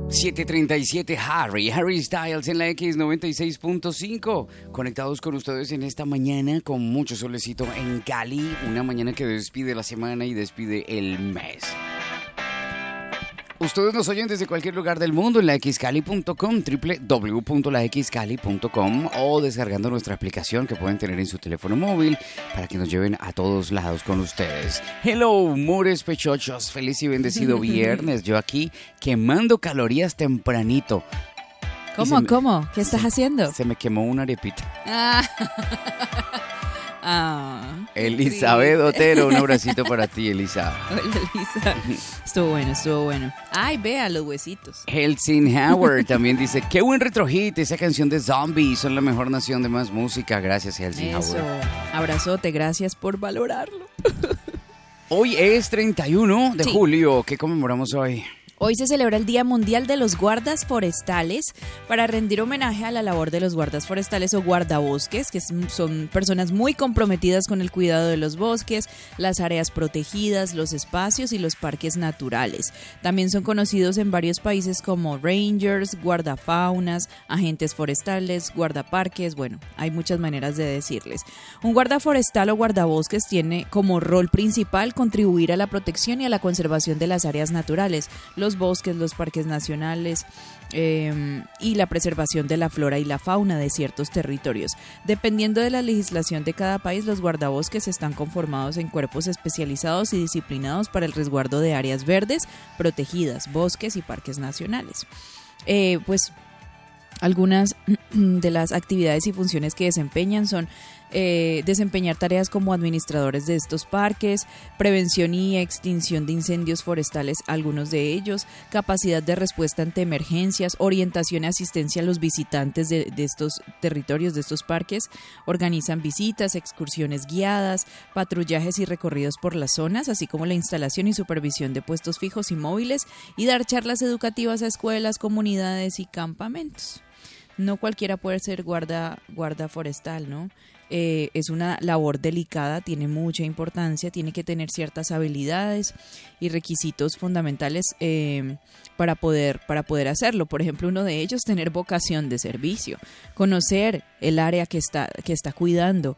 7:37 Harry Styles en la X96.5, conectados con ustedes en esta mañana con mucho solecito en Cali, una mañana que despide la semana y despide el mes. Ustedes nos oyen desde cualquier lugar del mundo en la xcali.com, www.laxcali.com, o descargando nuestra aplicación que pueden tener en su teléfono móvil para que nos lleven a todos lados con ustedes. Hello, mures pechochos, feliz y bendecido viernes. Yo aquí quemando calorías tempranito. ¿Cómo? ¿Qué estás haciendo? Se me quemó una arepita. Elizabeth Otero, un abracito para ti, Elisa. Hola, Elisa. Estuvo bueno. Ay, vea los huesitos. Helsing-Howard también dice, qué buen retrohit, esa canción de Zombie, son la mejor nación de más música. Gracias, Helsing-Howard. Eso, abrazote, gracias por valorarlo. Hoy es 31 de julio, ¿qué conmemoramos hoy? Hoy se celebra el Día Mundial de los Guardas Forestales para rendir homenaje a la labor de los guardas forestales o guardabosques, que son personas muy comprometidas con el cuidado de los bosques, las áreas protegidas, los espacios y los parques naturales. También son conocidos en varios países como rangers, guardafaunas, agentes forestales, guardaparques, bueno, hay muchas maneras de decirles. Un guarda forestal o guardabosques tiene como rol principal contribuir a la protección y a la conservación de las áreas naturales, los bosques, los parques nacionales y la preservación de la flora y la fauna de ciertos territorios. Dependiendo de la legislación de cada país, los guardabosques están conformados en cuerpos especializados y disciplinados para el resguardo de áreas verdes, protegidas, bosques y parques nacionales. Pues algunas de las actividades y funciones que desempeñan son desempeñar tareas como administradores de estos parques, prevención y extinción de incendios forestales, algunos de ellos, capacidad de respuesta ante emergencias, orientación y asistencia a los visitantes de estos territorios, de estos parques, organizan visitas, excursiones guiadas, patrullajes y recorridos por las zonas, así como la instalación y supervisión de puestos fijos y móviles, y dar charlas educativas a escuelas, comunidades y campamentos. No cualquiera puede ser guarda forestal, ¿no? Es una labor delicada, tiene mucha importancia, tiene que tener ciertas habilidades y requisitos fundamentales para poder hacerlo. Por ejemplo, uno de ellos, tener vocación de servicio, conocer el área que está cuidando,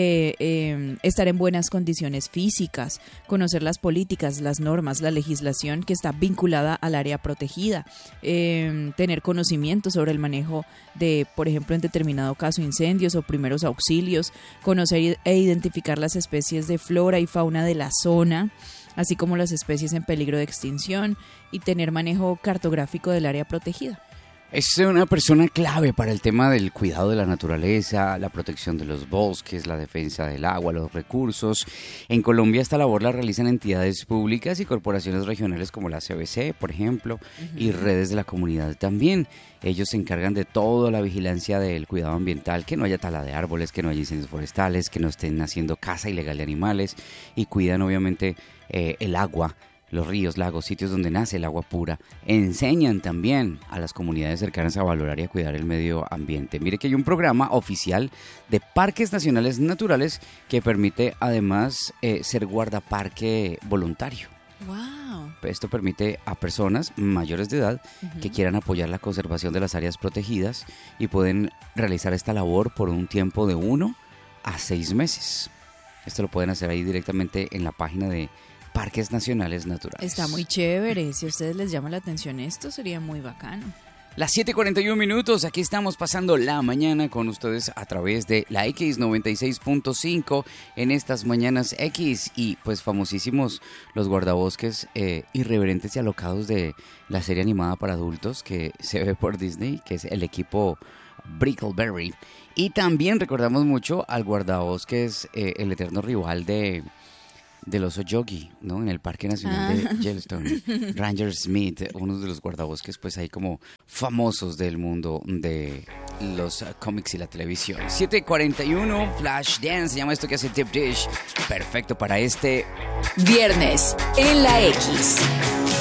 estar en buenas condiciones físicas, conocer las políticas, las normas, la legislación que está vinculada al área protegida, tener conocimiento sobre el manejo de, por ejemplo, en determinado caso, incendios o primeros auxilios, conocer e identificar las especies de flora y fauna de la zona, así como las especies en peligro de extinción, y tener manejo cartográfico del área protegida. Es una persona clave para el tema del cuidado de la naturaleza, la protección de los bosques, la defensa del agua, los recursos. En Colombia esta labor la realizan entidades públicas y corporaciones regionales como la CBC, por ejemplo, y redes de la comunidad también. Ellos se encargan de toda la vigilancia del cuidado ambiental, que no haya tala de árboles, que no haya incendios forestales, que no estén haciendo caza ilegal de animales, y cuidan obviamente el agua, los ríos, lagos, sitios donde nace el agua pura. Enseñan también a las comunidades cercanas a valorar y a cuidar el medio ambiente. Mire que hay un programa oficial de parques nacionales naturales que permite además ser guardaparque voluntario. ¡Wow! Esto permite a personas mayores de edad que quieran apoyar la conservación de las áreas protegidas y pueden realizar esta labor por un tiempo de 1 a 6 meses. Esto lo pueden hacer ahí directamente en la página de Parques Nacionales Naturales. Está muy chévere. Si a ustedes les llama la atención esto, sería muy bacano. Las 7:41, aquí estamos pasando la mañana con ustedes a través de la X96.5 en estas mañanas X, y pues famosísimos los guardabosques irreverentes y alocados de la serie animada para adultos que se ve por Disney, que es el equipo Brickleberry. Y también recordamos mucho al guardabosques, el eterno rival del oso Yogi, ¿no? En el Parque Nacional de Yellowstone, Ranger Smith, uno de los guardabosques pues ahí como famosos del mundo de los cómics y la televisión. 7:41, Flashdance, se llama esto que hace Deep Dish, perfecto para este viernes en la X.